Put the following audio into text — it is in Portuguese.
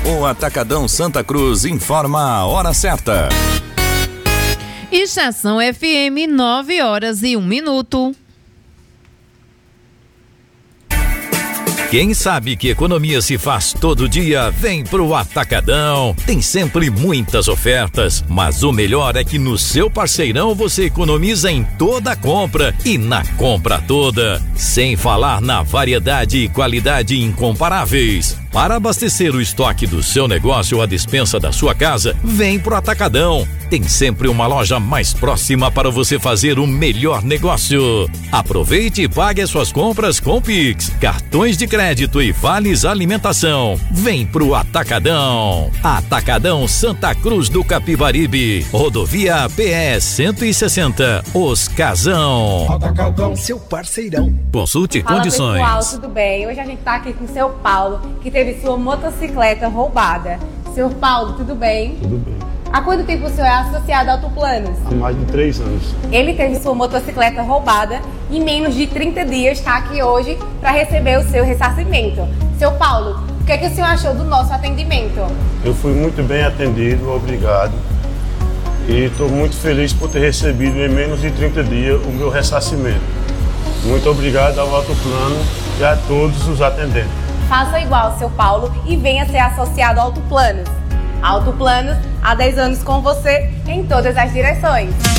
O Atacadão Santa Cruz informa a hora certa. Estação FM, 9h01. Quem sabe que economia se faz todo dia, vem pro Atacadão. Tem sempre muitas ofertas, mas o melhor é que no seu parceirão você economiza em toda a compra e na compra toda. Sem falar na variedade e qualidade incomparáveis. Para abastecer o estoque do seu negócio ou a despensa da sua casa, vem pro Atacadão. Tem sempre uma loja mais próxima para você fazer o melhor negócio. Aproveite e pague as suas compras com Pix, cartões de crédito e vales alimentação. Vem pro Atacadão. Atacadão Santa Cruz do Capibaribe. Rodovia PE 160. Os Casão. Atacadão, seu parceirão. Consulte Fala, condições. Pessoal, tudo bem? Hoje a gente tá aqui com o seu Paulo, que teve sua motocicleta roubada. Senhor Paulo, tudo bem? Tudo bem. Há quanto tempo o senhor é associado a Autoplanos? Há mais de 3 anos. Ele teve sua motocicleta roubada e em menos de 30 dias está aqui hoje para receber o seu ressarcimento. Seu Paulo, o que o senhor achou do nosso atendimento? Eu fui muito bem atendido, obrigado. E estou muito feliz por ter recebido em menos de 30 dias o meu ressarcimento. Muito obrigado ao Autoplano e a todos os atendentes. Faça igual, seu Paulo, e venha ser associado ao Autoplanos. Autoplanos, há 10 anos com você em todas as direções.